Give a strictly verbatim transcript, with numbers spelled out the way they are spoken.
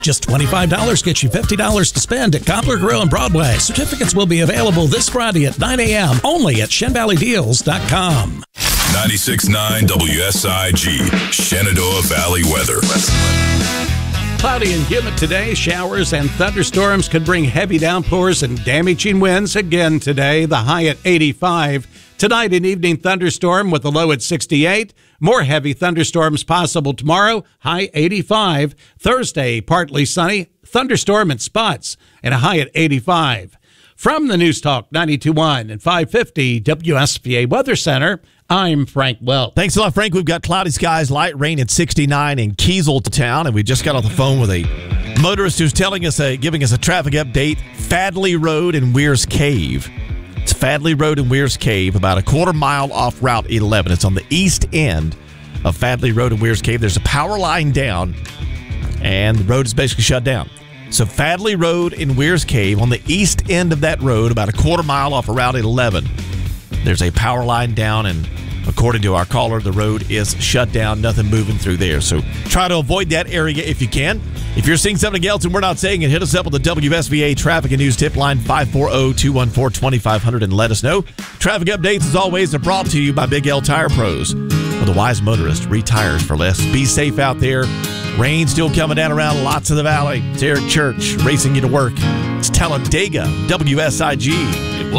Just twenty-five dollars gets you fifty dollars to spend at Cobbler Grill and Broadway. Certificates will be available this Friday at nine a.m. only at shen valley deals dot com. ninety-six point nine W S I G, Shenandoah Valley weather. Cloudy and humid today. Showers and thunderstorms could bring heavy downpours and damaging winds again today. The high at eighty-five. Tonight, an evening thunderstorm with a low at sixty-eight. More heavy thunderstorms possible tomorrow. High eighty-five. Thursday, partly sunny. Thunderstorm in spots and a high at eighty-five. From the News Talk ninety-two point one and five fifty W S V A Weather Center, I'm Frank Welch. Thanks a lot, Frank. We've got cloudy skies, light rain at sixty-nine in Kieseltown, and we just got off the phone with a motorist who's telling us, a, giving us a traffic update. Fadley Road in Weir's Cave. It's Fadley Road in Weir's Cave, about a quarter mile off Route eleven. It's on the east end of Fadley Road in Weir's Cave. There's a power line down, and the road is basically shut down. So Fadley Road in Weir's Cave, on the east end of that road, about a quarter mile off of Route eleven, there's a power line down, and according to our caller, the road is shut down. Nothing moving through there. So try to avoid that area if you can. If you're seeing something else and we're not saying it, hit us up on the W S V A Traffic and News Tip Line five four zero, two one four, two five zero zero and let us know. Traffic updates, as always, are brought to you by Big L Tire Pros. Where the wise motorist retires for less. Be safe out there. Rain still coming down around lots of the valley. It's Eric Church racing you to work. It's Talladega, W S I G.